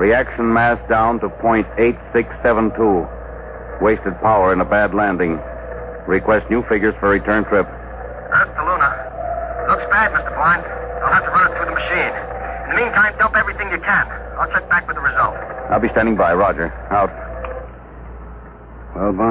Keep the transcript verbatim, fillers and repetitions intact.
Reaction mass down to point eight six seven two. Wasted power in a bad landing. Request new figures for return trip. Earth to Luna. Looks bad, Mister Bond. I'll have to run it through the machine. In the meantime, dump everything you can. I'll check back with the result. I'll be standing by. Roger. Out. Well, Bond.